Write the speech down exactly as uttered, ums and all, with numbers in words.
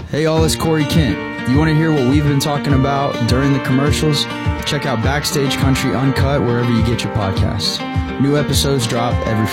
Hey all, it's Corey Kent. You want to hear what we've been talking about during the commercials? Check out Backstage Country Uncut wherever you get your podcasts. New episodes drop every